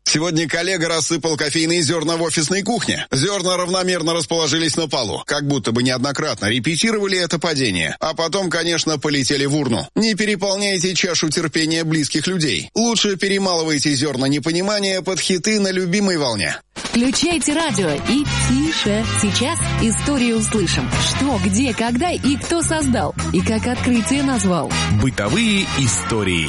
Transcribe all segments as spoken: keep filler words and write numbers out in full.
Сегодня коллега рассыпал кофейные зерна в офисной кухне. Зерна равномерно расположились на полу, как будто бы неоднократно репетировали это падение. А потом, конечно, полетели в урну. Не переполняйте чашу терпения близких людей. Лучше перемалывайте зерна непонимания под хиты на любимой волне. Включайте радио и тише. Сейчас историю услышим. Что, где, когда и кто создал. И как открытие назвал. Бытовые истории.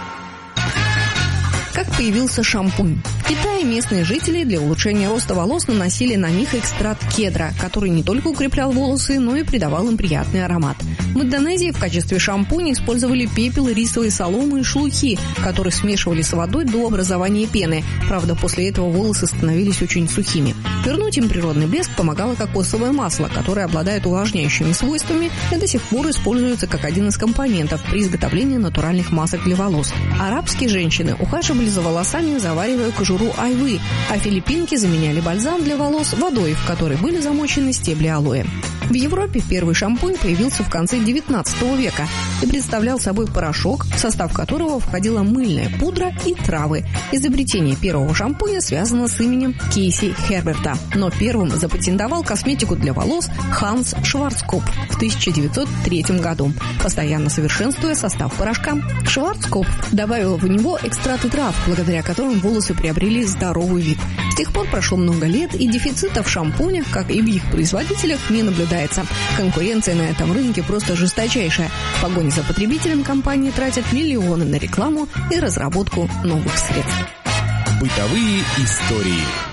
Как появился шампунь? В Китае местные жители для улучшения роста волос наносили на них экстракт кедра, который не только укреплял волосы, но и придавал им приятный аромат. В Индонезии в качестве шампуня использовали пепел рисовой соломы и шелухи, которые смешивали с водой до образования пены. Правда, после этого волосы становились очень сухими. Вернуть им природный блеск помогало кокосовое масло, которое обладает увлажняющими свойствами и до сих пор используется как один из компонентов при изготовлении натуральных масок для волос. Арабские женщины ухаживали за волосами, заваривая кожуру айвы, а филиппинки заменяли бальзам для волос водой, в которой были замочены стебли алоэ. В Европе первый шампунь появился в конце девятнадцатого века и представлял собой порошок, в состав которого входила мыльная пудра и травы. Изобретение первого шампуня связано с именем Кейси Херберта, но первым запатентовал косметику для волос Ханс Шварцкопф в тысяча девятьсот третьем году, постоянно совершенствуя состав порошка. Шварцкопф добавил в него экстракты трав, благодаря которым волосы приобрели здоровый вид. С тех пор прошло много лет, и дефицита в шампунях, как и в их производителях, не наблюдается. Конкуренция на этом рынке просто жесточайшая. В погоне за потребителем компании тратят миллионы на рекламу и разработку новых средств. Бытовые истории.